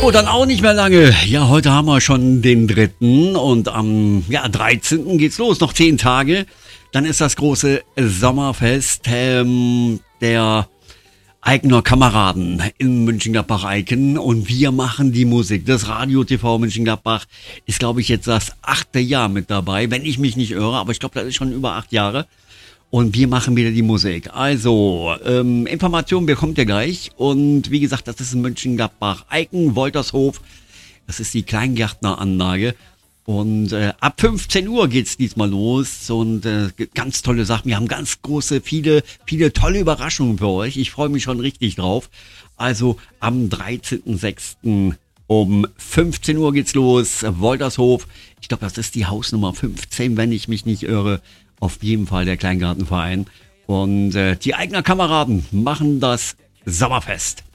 Oh, dann auch nicht mehr lange. Ja, heute haben wir schon den 3. und am 13. geht's los. Noch 10 Tage. Dann ist das große Sommerfest der Aigner Kameraden in Mönchengladbach-Eicken und wir machen die Musik. Das Radio TV Mönchengladbach ist, glaube ich, jetzt das 8. Jahr mit dabei, wenn ich mich nicht irre, aber ich glaube, das ist schon über 8 Jahre. Und wir machen wieder die Musik. Also, Informationen bekommt ihr gleich. Und wie gesagt, das ist in Mönchengladbach-Eicken, Woltershof. Das ist die Kleingärtneranlage. Und ab 15 Uhr geht's diesmal los. Und ganz tolle Sachen. Wir haben ganz große, viele tolle Überraschungen für euch. Ich freue mich schon richtig drauf. Also am 13.06. um 15 Uhr geht's los. Woltershof. Ich glaube, das ist die Hausnummer 15, wenn ich mich nicht irre. Auf jeden Fall der Kleingartenverein. Und die Aigner Kameraden machen das Sommerfest.